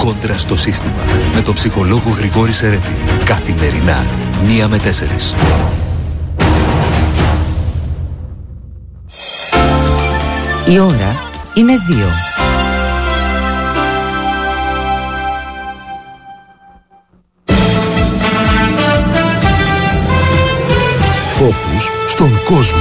Κόντρα στο σύστημα. Με τον ψυχολόγο Γρηγόρη Σερέτη. Καθημερινά, 1 με 4. Η ώρα είναι 2. Φόκους στον κόσμο.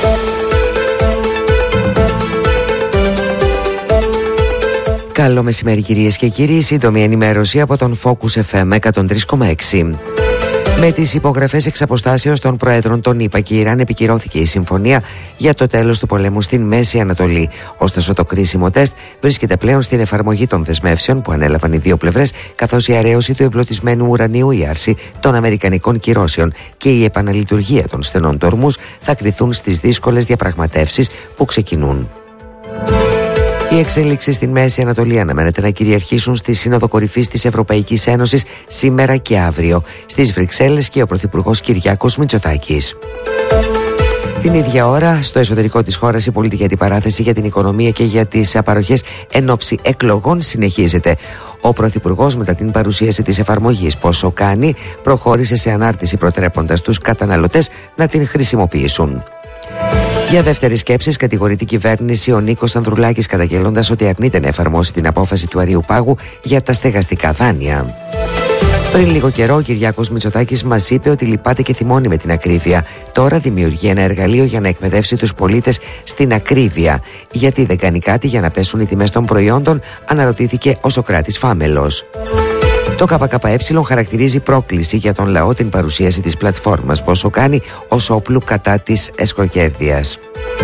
Καλό μεσημέρι κυρίες και κύριοι, σύντομη ενημέρωση από τον Focus FM 103,6. Με τις υπογραφές εξ αποστάσεως των Προέδρων των ΗΠΑ και Ιράν επικυρώθηκε η συμφωνία για το τέλος του πολέμου στην Μέση Ανατολή. Ωστόσο, το κρίσιμο τεστ βρίσκεται πλέον στην εφαρμογή των δεσμεύσεων που ανέλαβαν οι δύο πλευρές, καθώς η αραίωση του εμπλουτισμένου ουρανίου, η άρση των αμερικανικών κυρώσεων και η επαναλειτουργία των στενών του ορμούς θα κριθούν στις δύσκολες διαπραγματεύσεις που ξεκινούν. Οι εξέλιξεις στην Μέση Ανατολή αναμένεται να κυριαρχήσουν στη Σύνοδο Κορυφής της Ευρωπαϊκής Ένωσης σήμερα και αύριο στις Βρυξέλλες και ο Πρωθυπουργός Κυριάκος Μητσοτάκης. Την ίδια ώρα, στο εσωτερικό της χώρας, η πολιτική αντιπαράθεση για την οικονομία και για τις απαροχές εν ώψη εκλογών συνεχίζεται. Ο Πρωθυπουργός, μετά την παρουσίαση της εφαρμογής Πόσο κάνει, προχώρησε σε ανάρτηση προτρέποντας τους καταναλωτές να την χρησιμοποιήσουν. Για δεύτερη σκέψη, κατηγορεί την κυβέρνηση ο Νίκος Ανδρουλάκης, καταγγέλλοντας ότι αρνείται να εφαρμόσει την απόφαση του Αριού Πάγου για τα στεγαστικά δάνεια. Πριν λίγο καιρό, ο Κυριάκος Μητσοτάκης μας είπε ότι λυπάται και θυμώνει με την ακρίβεια. Τώρα δημιουργεί ένα εργαλείο για να εκπαιδεύσει τους πολίτες στην ακρίβεια. Γιατί δεν κάνει κάτι για να πέσουν οι τιμές των προϊόντων, αναρωτήθηκε ο Σωκράτης Φάμελος. Το ΚΚΕ χαρακτηρίζει πρόκληση για τον λαό την παρουσίαση της πλατφόρμας Πόσο κάνει ως όπλου κατά της εσχροκέρδειας.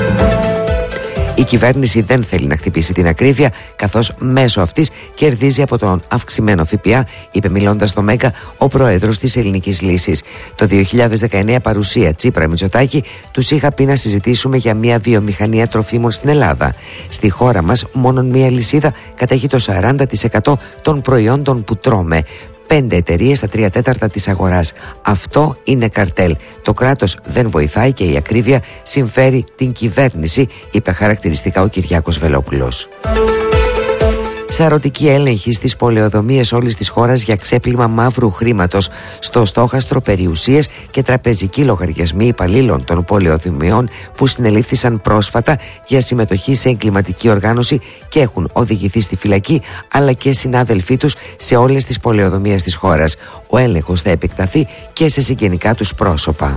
Η κυβέρνηση δεν θέλει να χτυπήσει την ακρίβεια, καθώς μέσω αυτής κερδίζει από τον αυξημένο ΦΠΑ, είπε μιλώντας στο Μέγκα ο πρόεδρος της Ελληνικής Λύσης. Το 2019, παρουσία Τσίπρα Μητσοτάκη, τους είχα πει να συζητήσουμε για μια βιομηχανία τροφίμων στην Ελλάδα. Στη χώρα μας, μόνον μια λυσίδα κατέχει το 40% των προϊόντων που τρώμε. 5 εταιρείες στα 3/4 της αγοράς. Αυτό είναι καρτέλ. Το κράτος δεν βοηθάει και η ακρίβεια συμφέρει την κυβέρνηση, είπε χαρακτηριστικά ο Κυριάκος Βελόπουλος. Σαρωτική έλεγχη στις πολεοδομίες όλης της χώρας για ξέπλυμα μαύρου χρήματος. Στο στόχαστρο περιουσίες και τραπεζικοί λογαριασμοί υπαλλήλων των πολεοδομιών που συνελήφθησαν πρόσφατα για συμμετοχή σε εγκληματική οργάνωση και έχουν οδηγηθεί στη φυλακή, αλλά και συνάδελφοί τους σε όλες τις πολεοδομίες της χώρας. Ο έλεγχος θα επεκταθεί και σε συγγενικά τους πρόσωπα.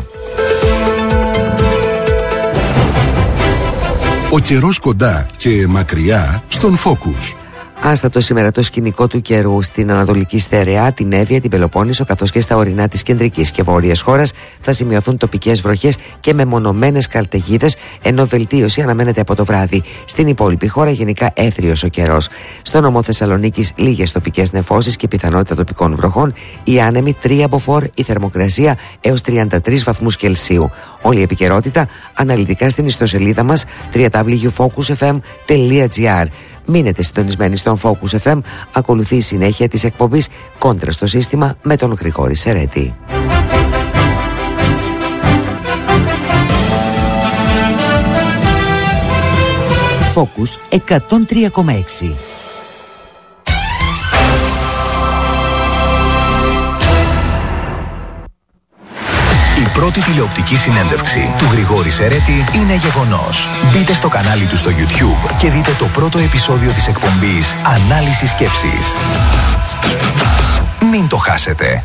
Ο καιρός κοντά και μακριά στον Focus. Άστατο σήμερα το σκηνικό του καιρού στην Ανατολική Στερεά, την Εύβοια, την Πελοπόννησο, καθώς και στα ορεινά της κεντρικής και βόρειας χώρας θα σημειωθούν τοπικές βροχές και μεμονωμένες καλτεγίδες, ενώ βελτίωση αναμένεται από το βράδυ. Στην υπόλοιπη χώρα γενικά έθριος ο καιρός. Στο νομό Θεσσαλονίκης λίγες τοπικές νεφώσεις και πιθανότητα τοπικών βροχών. Οι άνεμοι 3 μποφόρ, η θερμοκρασία έως 33 βαθμούς Κελσίου. Όλη η επικαιρότητα αναλυτικά στην ιστοσελίδα μας www.focusfm.gr. Μείνετε συντονισμένοι στον Focus FM, ακολουθεί η συνέχεια της εκπομπής Κόντρα στο σύστημα με τον Γρηγόρη Σερέτη. Focus 103,6. Η πρώτη τηλεοπτική συνέντευξη του Γρηγόρη Σερέτη είναι γεγονός. Μπείτε στο κανάλι του στο YouTube και δείτε το πρώτο επεισόδιο της εκπομπής Ανάλυση Σκέψης. Μην το χάσετε.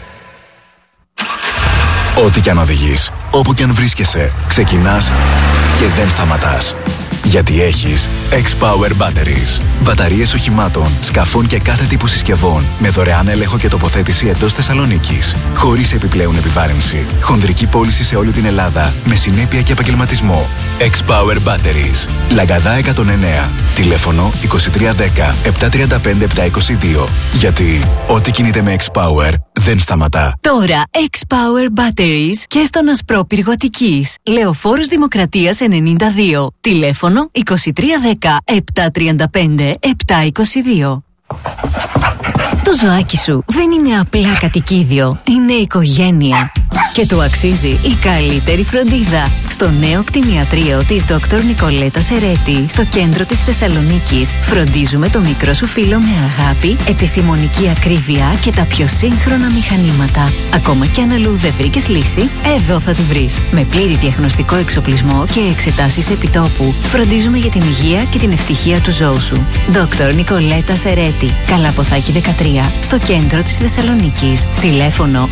Ό,τι κι αν οδηγείς, όπου κι αν βρίσκεσαι, ξεκινάς και δεν σταματάς. Γιατί έχεις X-Power Batteries. Μπαταρίες οχημάτων, σκαφών και κάθε τύπου συσκευών με δωρεάν έλεγχο και τοποθέτηση εντός Θεσσαλονίκης. Χωρίς επιπλέον επιβάρυνση. Χονδρική πώληση σε όλη την Ελλάδα με συνέπεια και επαγγελματισμό. X-Power Batteries. Λαγκαδά 109. Τηλέφωνο 2310 735 722. Γιατί ό,τι κινείται με X-Power δεν σταματά. Τώρα X-Power Batteries και στον Ασπρόπυργο Αττικής. Λεωφόρος Δημοκρατίας 92. Τηλέφωνο 2310 735 722. Το ζωάκι σου δεν είναι απλά κατοικίδιο, είναι οικογένεια. Και του αξίζει η καλύτερη φροντίδα. Στο νέο κτηνιατρίο της Dr. Νικολέτα Σερέτη, στο κέντρο της Θεσσαλονίκης, φροντίζουμε το μικρό σου φίλο με αγάπη, επιστημονική ακρίβεια και τα πιο σύγχρονα μηχανήματα. Ακόμα κι αν αλλού δεν βρήκες λύση, εδώ θα τη βρεις. Με πλήρη διαγνωστικό εξοπλισμό και εξετάσεις επιτόπου, φροντίζουμε για την υγεία και την ευτυχία του ζώου σου. Dr. Νικολέτα Σερέτη, Καλαποθάκη 13, στο κέντρο της Θεσσαλονίκης. Τηλέφωνο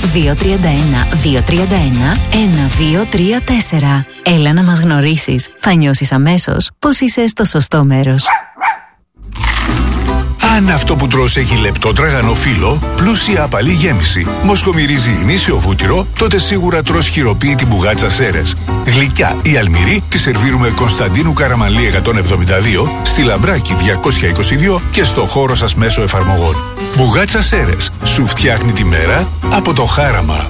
231-231-1234. Έλα να μας γνωρίσεις. Θα νιώσεις αμέσως πως είσαι στο σωστό μέρος. Αν αυτό που τρως έχει λεπτό τραγανό φύλλο, πλούσια απαλή γέμιση, μοσχομυρίζει γνήσιο βούτυρο, τότε σίγουρα τρως χειροποίητη μπουγάτσα Σέρες. Γλυκιά ή αλμυρή τη σερβίρουμε Κωνσταντίνου Καραμανλή 172, στη Λαμπράκη 222 και στο χώρο σας μέσω εφαρμογών. Μπουγάτσα Σέρες, σου φτιάχνει τη μέρα από το χάραμα.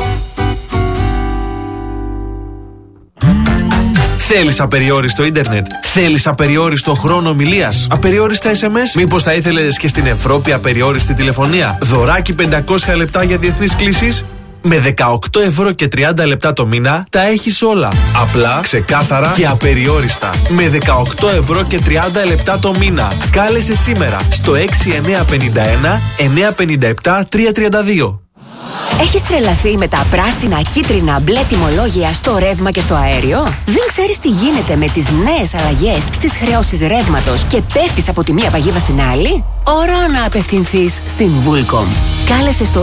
Θέλεις απεριόριστο ίντερνετ? Θέλεις απεριόριστο χρόνο ομιλίας? Απεριόριστα SMS? Μήπως θα ήθελες και στην Ευρώπη απεριόριστη τηλεφωνία? Δωράκι 500 λεπτά για διεθνείς κλήσεις? Με 18 ευρώ και 30 λεπτά το μήνα τα έχεις όλα. Απλά, ξεκάθαρα και απεριόριστα. Με 18 ευρώ και 30 λεπτά το μήνα. Κάλεσε σήμερα στο 6951 957 332. Έχεις τρελαθεί με τα πράσινα, κίτρινα, μπλε τιμολόγια στο ρεύμα και στο αέριο? Δεν ξέρεις τι γίνεται με τις νέες αλλαγές στις χρεώσεις ρεύματος και πέφτεις από τη μία παγίδα στην άλλη? Ώρα να απευθυνθείς στην Vulcom. Κάλεσε στο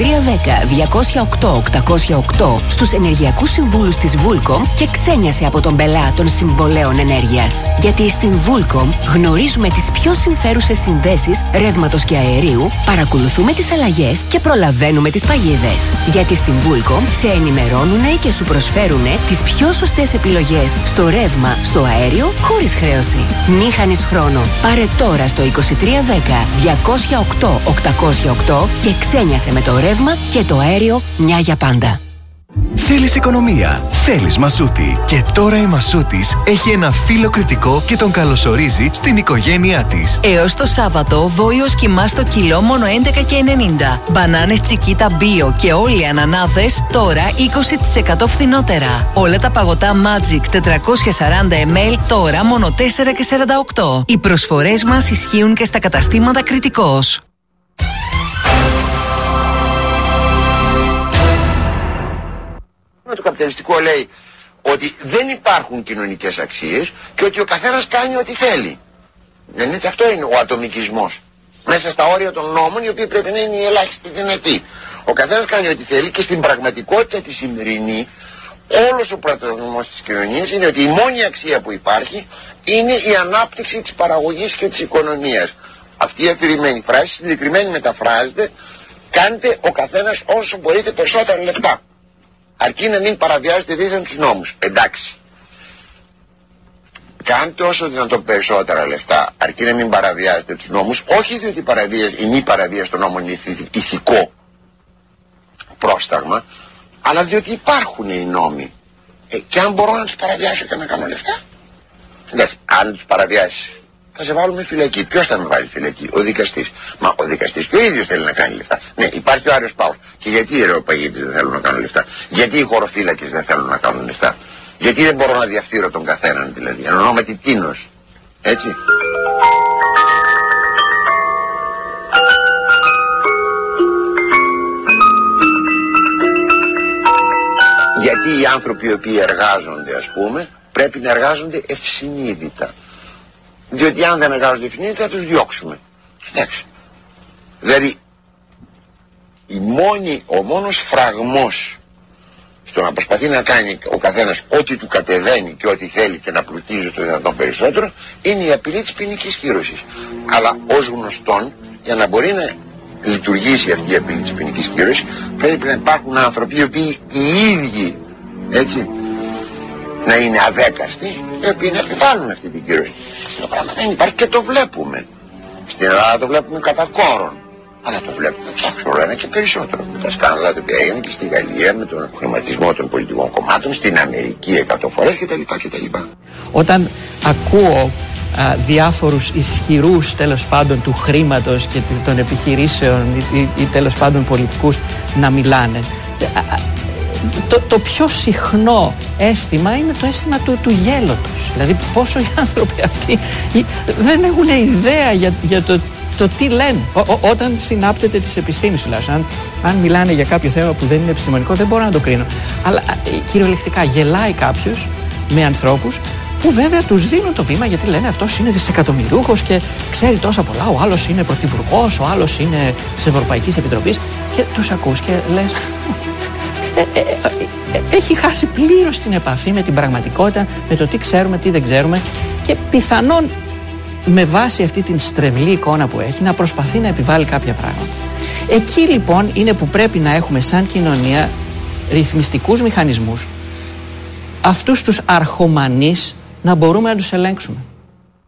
2310-208-808 στους ενεργειακούς συμβούλους της Vulcom και ξένιασε από τον πελά των συμβολέων ενέργειας. Γιατί στην Vulcom γνωρίζουμε τις πιο συμφέρουσες συνδέσεις ρεύματος και αερίου, παρακολουθούμε τις αλλαγές και προλαβαίνουμε τις παγίδες. Γιατί στην Vulcom σε ενημερώνουνε και σου προσφέρουνε τις πιο σωστές επιλογές στο ρεύμα, στο αέριο, χωρίς χρέωση. Μη χάνεις χρόνο. Πάρε τώρα στο 2310-208-808 και ξένιασε με το ρεύμα και το αέριο μια για πάντα. Θέλεις οικονομία, θέλεις Μασούτη. Και τώρα η Μασούτης έχει ένα φύλλο κριτικό και τον καλωσορίζει στην οικογένειά της. Έως το Σάββατο, βόηος κιμά στο κιλό μόνο 11,90. Μπανάνες Τσικίτα Bio και όλοι οι ανανάδες τώρα 20% φθηνότερα. Όλα τα παγωτά Magic 440 ml τώρα μόνο 4,48. Οι προσφορές μας ισχύουν και στα καταστήματα Κριτικός. Το καπιταλιστικό λέει ότι δεν υπάρχουν κοινωνικές αξίες και ότι ο καθένας κάνει ό,τι θέλει. Δεν είναι, αυτό είναι ο ατομικισμός. Μέσα στα όρια των νόμων, οι οποίοι πρέπει να είναι οι ελάχιστοι δυνατοί. Ο καθένας κάνει ό,τι θέλει και στην πραγματικότητα τη σημερινή, όλος ο πρωτογνωμός της κοινωνίας είναι ότι η μόνη αξία που υπάρχει είναι η ανάπτυξη της παραγωγής και της οικονομίας. Αυτή η αφηρημένη φράση συγκεκριμένη μεταφράζεται: κάντε ο καθένας όσο μπορείτε περισσότερα λεπτά, αρκεί να μην παραβιάζετε δίθεν τους νόμους. Εντάξει. Κάντε όσο δυνατόν περισσότερα λεφτά, αρκεί να μην παραβιάζετε τους νόμους, όχι διότι η μη παραβίαση των νόμων είναι ηθικό πρόσταγμα, αλλά διότι υπάρχουν οι νόμοι. Και αν μπορώ να τους παραβιάσω και να κάνω λεφτά, εντάξει, αν τους παραβιάσεις θα σε βάλουμε φυλακή. Ποιος θα με βάλει φυλακή? Ο δικαστής. Μα ο δικαστής και ο ίδιος θέλει να κάνει λεφτά. Ναι, υπάρχει ο Άριος Παύλος. Και γιατί οι αεροπαγίτες δεν θέλουν να κάνουν λεφτά? Γιατί οι χωροφύλακες δεν θέλουν να κάνουν λεφτά? Γιατί δεν μπορώ να διαφθείρω τον καθέναν, δηλαδή? Εν ονόματι τίνος. Έτσι. Γιατί οι άνθρωποι οι οποίοι εργάζονται, ας πούμε, πρέπει να εργάζονται ευσυνείδητα. Διότι αν δεν εργάζονται ευσυνείδητα θα τους διώξουμε. Εντάξει. Δηλαδή, ο μόνος φραγμός στο να προσπαθεί να κάνει ο καθένας ό,τι του κατεβαίνει και ό,τι θέλει και να πλουτίζει το δυνατόν περισσότερο, είναι η απειλή της ποινικής κύρωσης. Αλλά ως γνωστόν, για να μπορεί να λειτουργήσει αυτή η απειλή της ποινικής κύρωσης, πρέπει να υπάρχουν άνθρωποι οι οποίοι οι ίδιοι, έτσι, να είναι αδέκαστοι, οι οποίοι να επιβάλλουν αυτή την κύρωση. Αυτό το πράγμα δεν υπάρχει και το βλέπουμε. Στην Ελλάδα το βλέπουμε κατά κόρον. Αλλά το βλέπουμε όλο ένα και περισσότερο. Με τα σκάνδαλα τα οποία έγιναν και στη Γαλλία με τον χρηματισμό των πολιτικών κομμάτων, στην Αμερική 100 φορές κτλ. Όταν ακούω διάφορους ισχυρούς τέλος πάντων του χρήματος και των επιχειρήσεων ή τέλος πάντων πολιτικούς να μιλάνε, το πιο συχνό αίσθημα είναι το αίσθημα του γέλωτος. Δηλαδή πόσο οι άνθρωποι αυτοί δεν έχουν ιδέα για το τι λένε. Όταν συνάπτεται της επιστήμης τουλάχιστον. Αν μιλάνε για κάποιο θέμα που δεν είναι επιστημονικό, δεν μπορώ να το κρίνω. Αλλά κυριολεκτικά γελάει κάποιος με ανθρώπους που βέβαια τους δίνουν το βήμα, γιατί λένε αυτός είναι δισεκατομμυρούχος και ξέρει τόσα πολλά, ο άλλος είναι πρωθυπουργός, ο άλλος είναι της Ευρωπαϊκής Επιτροπής, και τους ακούς και λες έχει χάσει πλήρως την επαφή με την πραγματικότητα, με το τι ξέρουμε, τι δεν ξέρουμε, και πιθανόν με βάση αυτή την στρεβλή εικόνα που έχει να προσπαθεί να επιβάλλει κάποια πράγματα. Εκεί λοιπόν είναι που πρέπει να έχουμε σαν κοινωνία ρυθμιστικούς μηχανισμούς, αυτούς τους αρχομανείς να μπορούμε να τους ελέγξουμε.